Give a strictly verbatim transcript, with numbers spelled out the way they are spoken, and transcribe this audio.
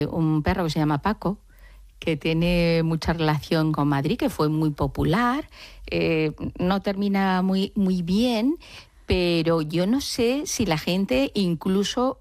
Un perro que se llama Paco, que tiene mucha relación con Madrid, que fue muy popular, eh, no termina muy, muy bien, pero yo no sé si la gente incluso